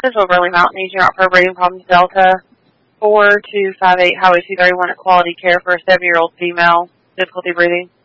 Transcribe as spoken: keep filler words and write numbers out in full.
Central Burley Mountain, using your for breathing problems, Delta four two five eight, Highway two thirty-one at Quality Care for a seven-year-old female, difficulty breathing.